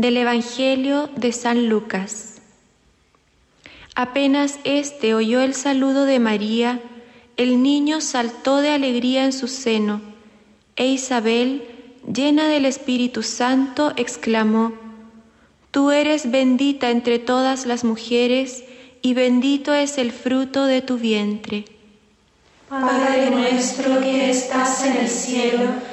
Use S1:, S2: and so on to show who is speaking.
S1: Del Evangelio de San Lucas. Apenas éste oyó el saludo de María, el niño saltó de alegría en su seno, e Isabel, llena del Espíritu Santo, exclamó: Tú eres bendita entre todas las mujeres, y bendito es el fruto de tu vientre.
S2: Padre nuestro que estás en el cielo,